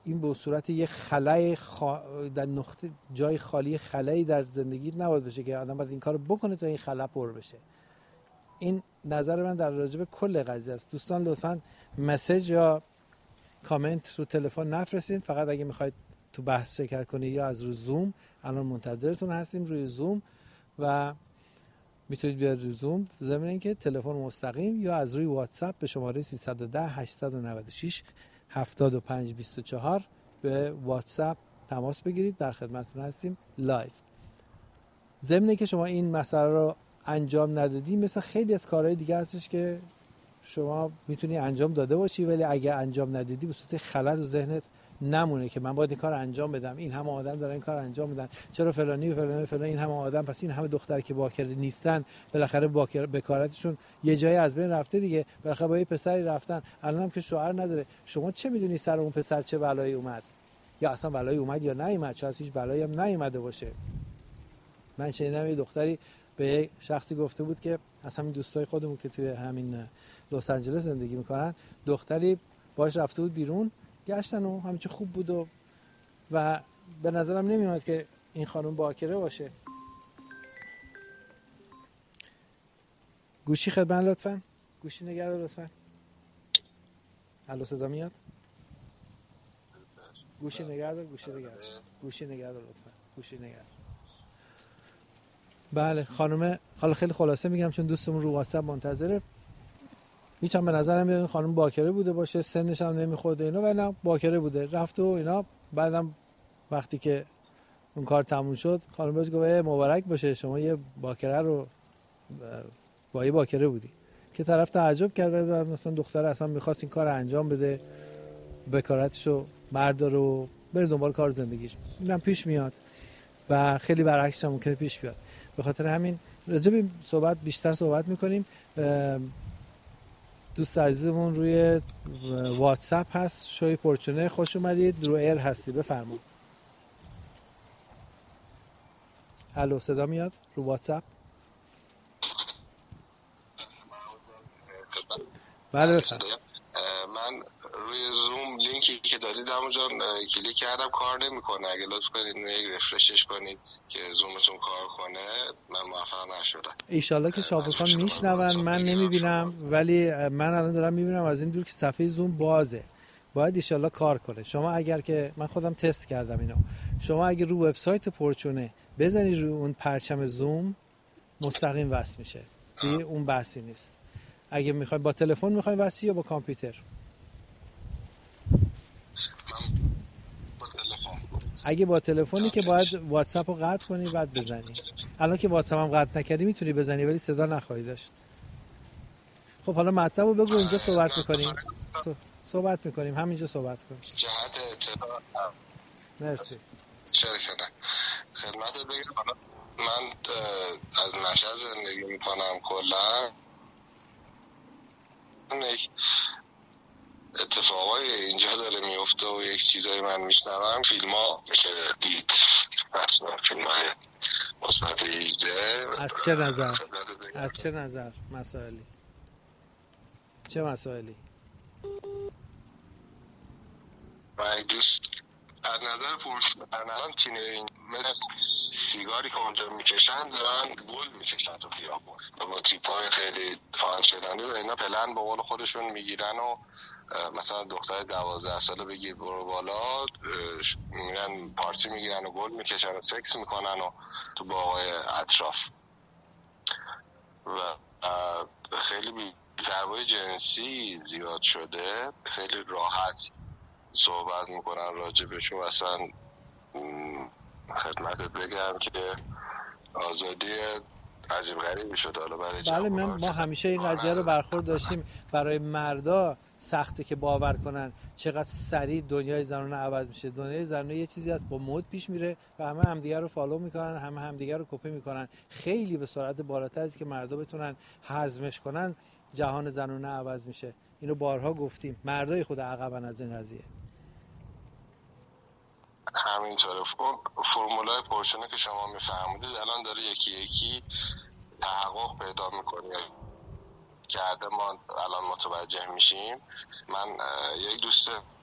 این به صورت یه خلای در نقطه جای خالی خلایی در زندگیت نباید بشه که آدم باید این کارو بکنه تا این خلا پر بشه. این نظر من در راجب کل قضیه است. دوستان لطفاً مسیج یا کامنت رو تلفن نفرستین، فقط اگه میخواید تو بحث شرکت کنید یا از روی زوم، الان منتظرتون هستیم روی زوم و میتونید بیاید روی زوم، ضمن اینکه تلفن مستقیم یا از روی واتساپ به شماره 310 896 7524 به واتساپ تماس بگیرید، در خدمتتون هستیم لایو. ضمن اینکه شما این مسئله رو انجام ندادی، مثل خیلی از کارهای دیگه هستش که شما میتونی انجام داده باشی ولی اگه انجام ندادی به صورت خلأ تو ذهنت نمونه که من باید این کار انجام بدم، این همه آدم دارن این کار انجام میدن، چرا فلانی و فلانی و فلانی این همه آدم، پس این همه دختر که باکره نیستن، بالاخره بکارتشون یه جایی از بین رفته دیگه، بالاخره با یه پسری رفتن، الانم که شوهر نداره. شما چه میدونی سر اون پسر چه بلایی اومد، یا اصلا بلایی اومد یا نیومد، شاید هیچ بلایی هم نیومده باشه. من شنیدم یه دختری به یه شخصی گفته بود که اصلا این دوستای خودمون که توی همین لس آنجلس زندگی میکنن، دختری باهاش رفته بود بیرون، گشتن و همه چی خوب بود و به نظرم نمیاد که این خانم باکره باشه. گوشی خدمت لطفاً، گوشی نگه دار لطفاً. الو صدا میاد؟ گوشی نگه دار، گوشی نگه دار، گوشی نگه دار لطفاً، گوشی نگه دار. بله خانم، حالا خیلی خلاصه میگم چون دوستمون رو واتساپ منتظره. هیچ هم به نظرم میاد خانم باکره بوده باشه، سنش هم نمیخورده اینا، ولی نه باکره بوده، رفت و اینا. بعدم وقتی که اون کار تموم شد خانم بهش گفت مبارک باشه شما یه باکره رو با یه باکره بودی، که طرف تعجب کرد و مثلا دختر اصلا میخواست این کار انجام بده، بکارتشو برداره و بره دنبال کار زندگیش. اینم پیش میاد و خیلی برعکسش هم ممکنه پیش بیاد. به خاطر همین راجع به صحبت بیشتر صحبت میکنیم. دوست عزیزمون روی واتساپ هست، شوی پرچونه، خوش اومدید، رو ایر هستی، بفرمایید. الو صدا میاد رو واتساپ؟ بله بفرمایید. من روی زوم لینکی که دادید همونجا کلیک کردم کار نمیکنه، اگه لطف کنید یک رفرشش کنید که زومتون کار کنه. من موفق نشدم. ایشالله که شاپورخان میشنون، من نمیبینم ولی من الان دارم میبینم از این دور که صفحه زوم بازه، باید ایشالله کار کنه. شما اگر که من خودم تست کردم اینو، شما اگر رو وبسایت پرچونه بزنید روی اون پرچم زوم مستقیم وصل میشه، دیگه اون بحثی نیست. اگه میخواید با تلفن میخواید وصل یا با کامپیوتر؟ اگه با تلفنی که باید واتساپ رو قطع کنی بعد بزنی. الان که واتساپ هم قطع نکردی میتونی بزنی ولی صدا نخواهی داشت. خب حالا مطلب رو بگو، اینجا صحبت میکنیم همینجا صحبت کنیم. جهت اطلاع مرسی. شرکت خدمت بگم من از مشهد زندگی میکنم. کلا یک اتفاقای اینجا داره میفته و یک چیزایی من میشنوم، فیلم ها میشه دید، مثلا فیلم های مثبت 18. از چه نظر؟ از چه نظر؟ مسائلی؟ چه مسائلی؟ من دوست از نظر الان مثل سیگاری که اونجا میکشن دارن گل میکشن تو خیابون با تیپای خیلی خواهد شدنی و اینا پلن به قول خودشون میگیرن و مثلا دختر 12 ساله بگیر برو بالا، میرن پارتی میگیرن و گل میکشن و سکس میکنن و تو باغای اطراف و خیلی بی‌پروایی جنسی زیاد شده. خیلی راحت صحبت میکنن راجبشون. اصلا خدمتت بگم که آزادی عجیب غریبی شده حالا برای بله ما همیشه این قضیه رو برخورد داشتیم. برای مردا سخته که باور کنن چقدر سریع دنیای زنانه عوض میشه. دنیای زنانه یه چیزی هست با مد پیش میره و همه همدیگه رو فالو میکنن، همه همدیگه رو کپی میکنن. خیلی به سرعت بالاتر از که مردا بتونن هضمش کنن جهان زنانه عوض میشه. اینو بارها گفتیم، مردای خود عقبن از این قضیه. همینطوره. فرمولای پرچونه که شما میفهمید الان داره یکی یکی تحقق پیدا میکنه کرده، ما الان متوجه میشیم. من یک دوست